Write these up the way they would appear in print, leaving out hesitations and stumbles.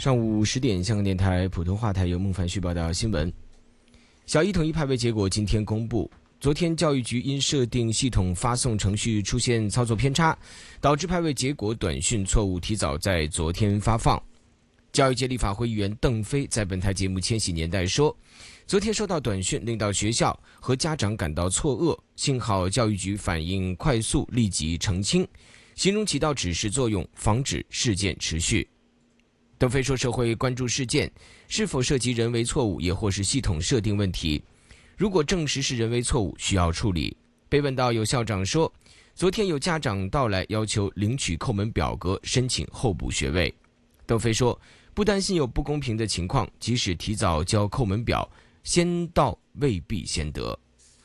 上午10点，香港电台普通话台由孟凡旭报道新闻。小一统一派位结果今天公布，昨天教育局因设定系统发送程序出现操作偏差，导致派位结果短讯错误提早在昨天发放。教育界立法会议员邓飞在本台节目《千禧年代》说，昨天收到短讯令到学校和家长感到错愕，幸好教育局反应快速，立即澄清，形容起到指示作用，防止事件持续。邓飞说，社会关注事件是否涉及人为错误，也或是系统设定问题。如果证实是人为错误，需要处理。被问到有校长说，昨天有家长到来要求领取叩门表格，申请候补学位。邓飞说，不担心有不公平的情况，即使提早交叩门表，先到未必先得。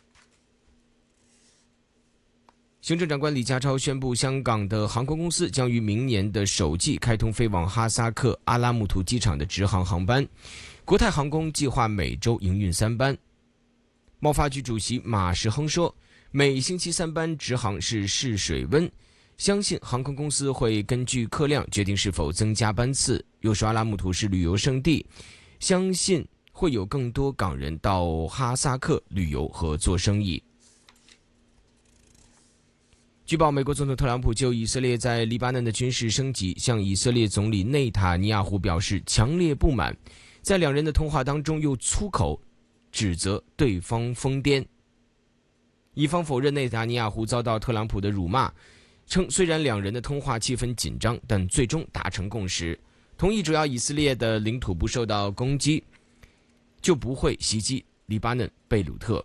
行政长官李家超宣布，香港的航空公司将于明年的首季开通飞往哈萨克阿拉木图机场的直航航班。国泰航空计划每周营运3班。贸发局主席马时亨说，每星期3班直航是试水温，相信航空公司会根据客量决定是否增加班次。又说阿拉木图是旅游胜地，相信会有更多港人到哈萨克旅游和做生意。据报，美国总统特朗普就以色列在黎巴嫩的军事升级向以色列总理内塔尼亚胡表示强烈不满，在两人的通话当中用粗口指责对方疯癫。以方否认内塔尼亚胡遭到特朗普的辱骂，称虽然两人的通话气氛紧张，但最终达成共识，同意只要以色列的领土不受到攻击，就不会袭击黎巴嫩贝鲁特。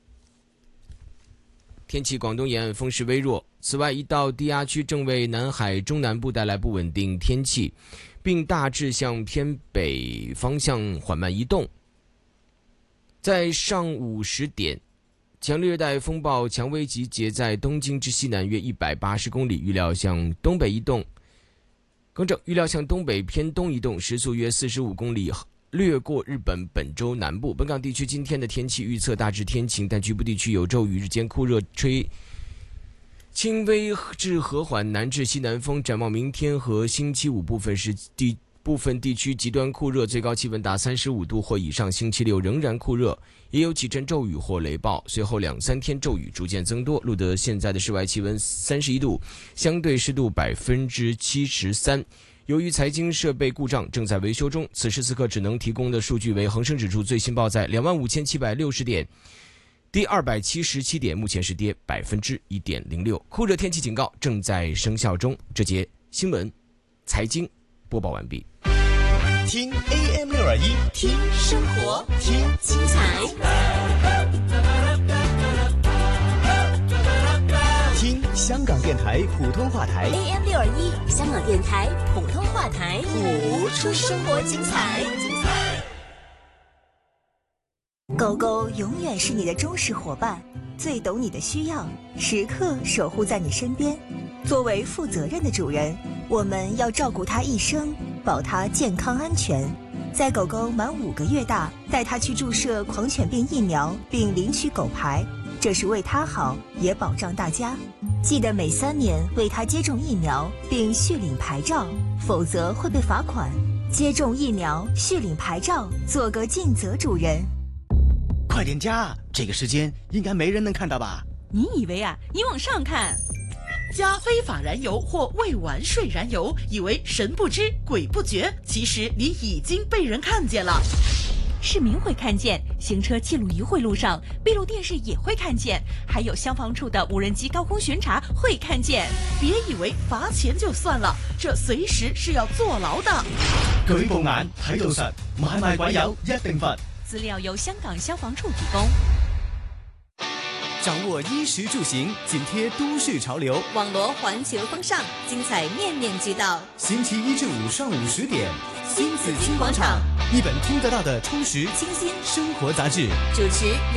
天气，广东沿岸风势微弱。此外，一道低压区正为南海中南部带来不稳定天气，并大致向偏北方向缓慢移动。在上午10点，强烈热带风暴蔷薇集结在东京之西南约180公里，预料向东北移动。更正，预料向东北偏东移动，时速约45公里。掠过日本本州南部。本港地区今天的天气预测大致天晴，但局部地区有骤雨，日间酷热，吹轻微至和缓南至西南风。展望明天和星期五部分地区极端酷热，最高气温达35度或以上。星期六仍然酷热，也有几阵骤雨或雷暴，随后2-3天骤雨逐渐增多。录得现在的室外气温31度，相对湿度73%。由于财经设备故障正在维修中，此时此刻只能提供的数据为恒生指数最新报在25760点，跌277点，目前是跌1.06%。酷热天气警告正在生效中。这节新闻财经播报完毕。 听 AM621，听生活，听精彩，听香港电台普通话台 AM621，香港电台普通话台， 谱出生活精彩。 狗狗永远是你的忠实伙伴，最懂你的需要，时刻守护在你身边。作为负责任的主人，我们要照顾它一生，保它健康安全。在狗狗满5个月大，带它去注射狂犬病疫苗，并领取狗牌，这是为它好，也保障大家。记得每3年为它接种疫苗，并续领牌照，否则会被罚款。接种疫苗，续领牌照，做个尽责主人。 快点加，这个时间应该没人能看到吧？ 你以为啊？你往上看。加非法燃油或未完税燃油，以为神不知鬼不觉，其实你已经被人看见了。市民会看见，行车记录仪会录上，闭路电视也会看见，还有消防处的无人机高空巡查会看见。别以为罚钱就算了，这隨時是要坐牢的。 舉步眼睇到實，買賣鬼友一定罰。 資料由香港消防處提供。 掌握衣食住行，紧贴都市潮流， 网罗环球风尚，精彩面面俱到。 星期1至5上午10点，新紫金广场，一本听得到的充实清新生活杂志。 主持